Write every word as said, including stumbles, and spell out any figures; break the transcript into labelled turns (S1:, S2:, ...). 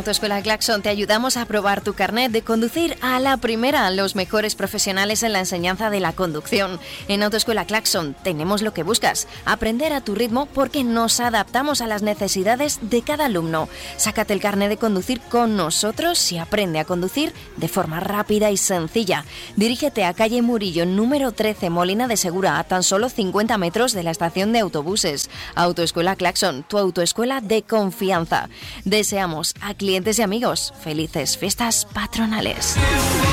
S1: Autoescuela Claxon te ayudamos a probar tu carnet de conducir a la primera, los mejores profesionales en la enseñanza de la conducción. En Autoescuela Claxon tenemos lo que buscas, aprender a tu ritmo porque nos adaptamos a las necesidades de cada alumno. Sácate el carnet de conducir con nosotros y aprende a conducir de forma rápida y sencilla. Dirígete a calle Murillo, número trece, Molina de Segura, a tan solo cincuenta metros de la estación de autobuses. Autoescuela Claxon, tu autoescuela de confianza. Deseamos a clientes y amigos felices fiestas patronales.